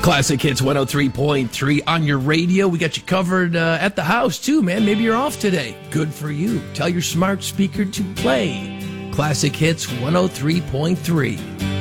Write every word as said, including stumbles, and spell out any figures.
Classic Hits one oh three point three on your radio. We got you covered uh, at the house, too, man. Maybe you're off today. Good for you. Tell your smart speaker to play Classic Hits one oh three point three.